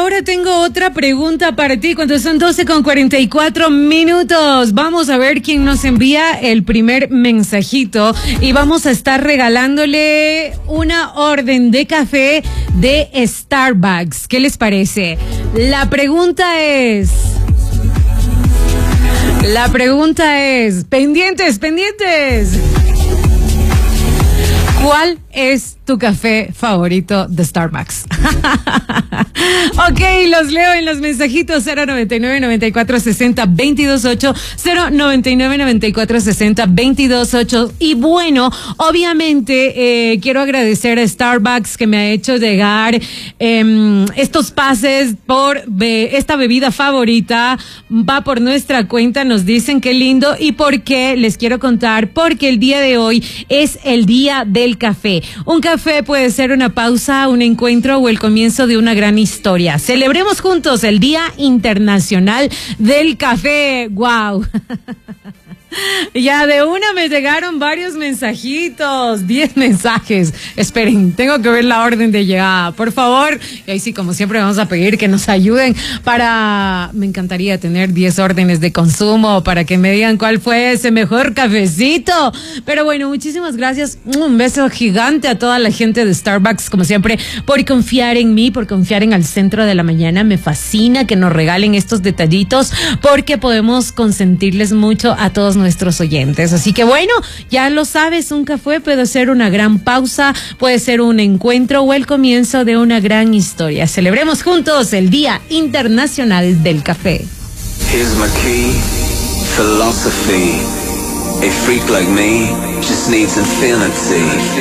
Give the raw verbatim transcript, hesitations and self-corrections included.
ahora tengo otra pregunta para ti. Cuando son doce con cuarenta y cuatro minutos, vamos a ver quién nos envía el primer mensajito y vamos a estar regalándole una orden de café de Starbucks. ¿Qué les parece? La pregunta es... La pregunta es... Pendientes, pendientes. ¿Cuál es tu café favorito de Starbucks? Ok, los leo en los mensajitos cero noventa y nueve, noventa y cuatro, sesenta, veintidós ocho, cero noventa y nueve, noventa y cuatro, sesenta, veintidós ocho. Y bueno, obviamente eh, quiero agradecer a Starbucks que me ha hecho llegar eh, estos pases por be- esta bebida favorita. Va por nuestra cuenta, nos dicen qué lindo. ¿Y por qué? Les quiero contar, porque el día de hoy es el día del café. Un café puede ser una pausa, un encuentro o el comienzo de una gran historia. Celebremos juntos el Día Internacional del Café. ¡Wow! Ya de una me llegaron varios mensajitos, diez mensajes. Esperen, tengo que ver la orden de llegada, por favor. Y ahí sí, como siempre, vamos a pedir que nos ayuden para... Me encantaría tener diez órdenes de consumo para que me digan cuál fue ese mejor cafecito. Pero bueno, muchísimas gracias. Un beso gigante a toda la gente de Starbucks, como siempre, por confiar en mí, por confiar en Al Centro de la Mañana. Me fascina que nos regalen estos detallitos porque podemos consentirles mucho a todos nuestros oyentes. Así que bueno, ya lo sabes, un café puede ser una gran pausa, puede ser un encuentro o el comienzo de una gran historia. Celebremos juntos el Día Internacional del Café. Here's my key, philosophy. A freak like me just needs infinity.